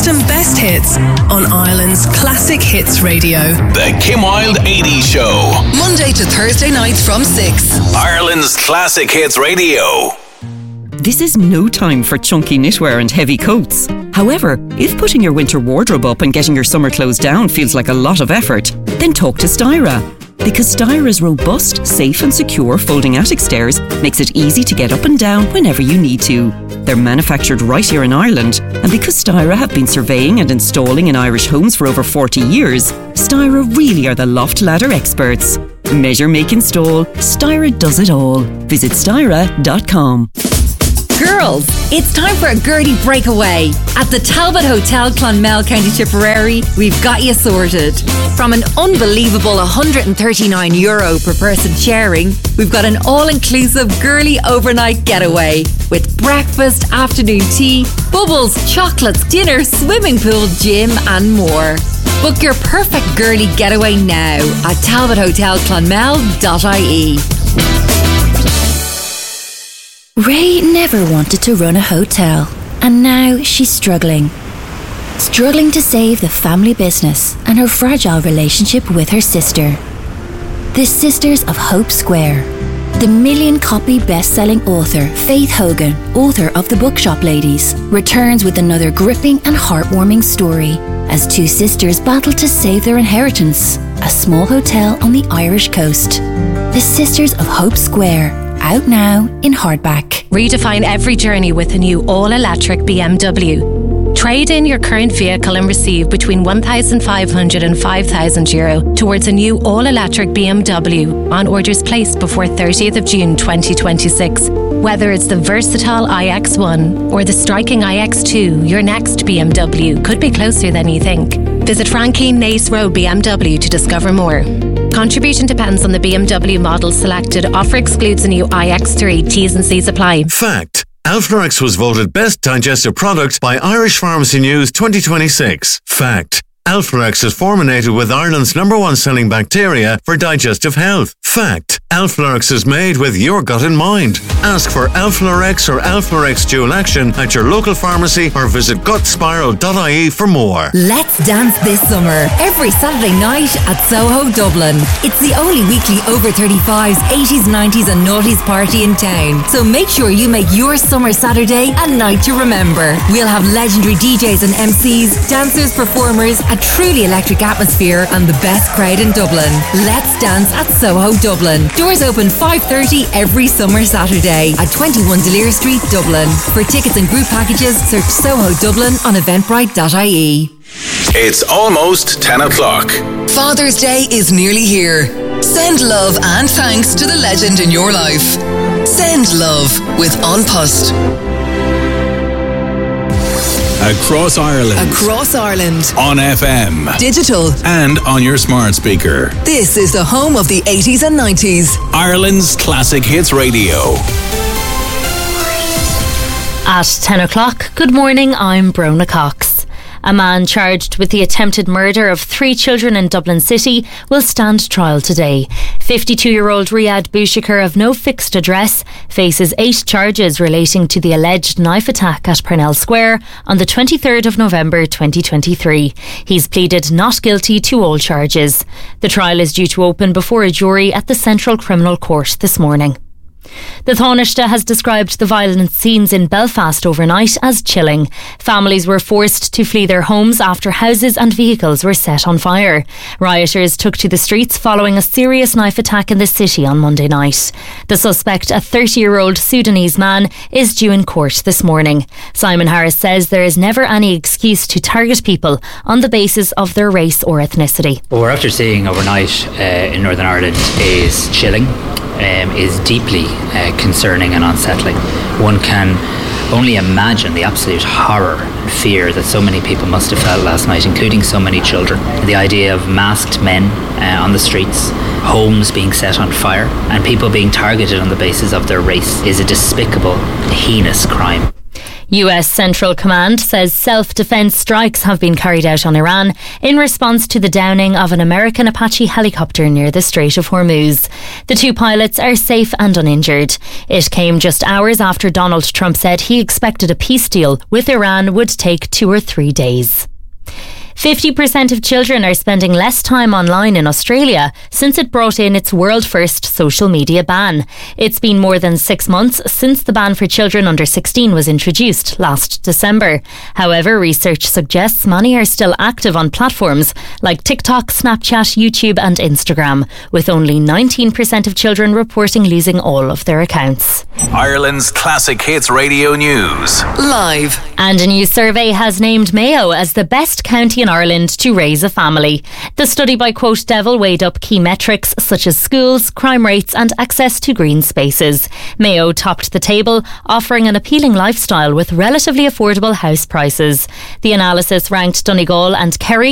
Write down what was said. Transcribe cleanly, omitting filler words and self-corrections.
latest and best hits on Ireland's Classic Hits Radio. The Kim Wilde 80s Show. Monday to Thursday nights from 6. Ireland's Classic Hits Radio. This is no time for chunky knitwear and heavy coats. However, if putting your winter wardrobe up and getting your summer clothes down feels like a lot of effort, then talk to Styra. Because Styra's robust, safe and secure folding attic stairs makes it easy to get up and down whenever you need to. They're manufactured right here in Ireland, and because Styra have been surveying and installing in Irish homes for over 40 years, Styra really are the loft ladder experts. Measure, make, install. Styra does it all. Visit styra.com. Girls, it's time for a Gertie breakaway. At the Talbot Hotel, Clonmel, County Tipperary, we've got you sorted. From an unbelievable €139 per person sharing, we've got an all-inclusive girly overnight getaway with breakfast, afternoon tea, bubbles, chocolates, dinner, swimming pool, gym and more. Book your perfect girly getaway now at talbothotelclonmel.ie. Ray never wanted to run a hotel, and now she's struggling. Struggling to save the family business and her fragile relationship with her sister. The Sisters of Hope Square. The million-copy best-selling author Faith Hogan, author of The Bookshop Ladies, returns with another gripping and heartwarming story as two sisters battle to save their inheritance, a small hotel on the Irish coast. The Sisters of Hope Square. Out now in hardback. Redefine every journey with a new all-electric BMW. Trade in your current vehicle and receive between €1,500 and €5,000 towards a new all-electric BMW on orders placed before 30th of June 2026. Whether it's the versatile iX1 or the striking iX2, your next BMW could be closer than you think. Visit Frankie Nace Road BMW to discover more. Contribution depends on the BMW model selected. Offer excludes the new iX3. T's and C's apply. Fact. Alflorex was voted Best Digestive Product by Irish Pharmacy News 2026. Fact. Alflorex is formulated with Ireland's #1 selling bacteria for digestive health. Fact. Alflorex is made with your gut in mind. Ask for Alflorex or Alflorex Dual Action at your local pharmacy or visit gutspiral.ie for more. Let's dance this summer, every Saturday night at Soho, Dublin. It's the only weekly over 35s, 80s, 90s and noughties party in town. So make sure you make your summer Saturday a night to remember. We'll have legendary DJs and MCs, dancers, performers, a truly electric atmosphere and the best crowd in Dublin. Let's dance at Soho, Dublin. Doors open 5:30 every summer Saturday at 21 D'Lear Street, Dublin. For tickets and group packages, search Soho Dublin on eventbrite.ie. It's almost 10 o'clock. Father's Day is nearly here. Send love and thanks to the legend in your life. Send love with An Post. Across Ireland. Across Ireland. On FM. Digital. And on your smart speaker. This is the home of the 80s and 90s. Ireland's Classic Hits Radio. At 10 o'clock, good morning, I'm Brona Cox. A man charged with the attempted murder of 3 children in Dublin City will stand trial today. 52-year-old Riyad Boushakar of no fixed address faces 8 charges relating to the alleged knife attack at Purnell Square on the 23rd of November 2023. He's pleaded not guilty to all charges. The trial is due to open before a jury at the Central Criminal Court this morning. The Taoiseach has described the violent scenes in Belfast overnight as chilling. Families were forced to flee their homes after houses and vehicles were set on fire. Rioters took to the streets following a serious knife attack in the city on Monday night. The suspect, a 30-year-old Sudanese man, is due in court this morning. Simon Harris says there is never any excuse to target people on the basis of their race or ethnicity. What we're after seeing overnight in Northern Ireland is chilling. Is deeply concerning and unsettling. One can only imagine the absolute horror and fear that so many people must have felt last night, including so many children. The idea of masked men on the streets, homes being set on fire, and people being targeted on the basis of their race is a despicable, heinous crime. US Central Command says self-defense strikes have been carried out on Iran in response to the downing of an American Apache helicopter near the Strait of Hormuz. The 2 pilots are safe and uninjured. It came just hours after Donald Trump said he expected a peace deal with Iran would take 2 or 3 days. 50% of children are spending less time online in Australia since it brought in its world-first social media ban. It's been more than 6 months since the ban for children under 16 was introduced last December. However, research suggests many are still active on platforms like TikTok, Snapchat, YouTube and Instagram, with only 19% of children reporting losing all of their accounts. Ireland's Classic Hits Radio News. Live. And a new survey has named Mayo as the best county in Ireland to raise a family. The study by Quote Devil weighed up key metrics such as schools, crime rates and access to green spaces. Mayo topped the table, offering an appealing lifestyle with relatively affordable house prices. The analysis ranked Donegal and Kerry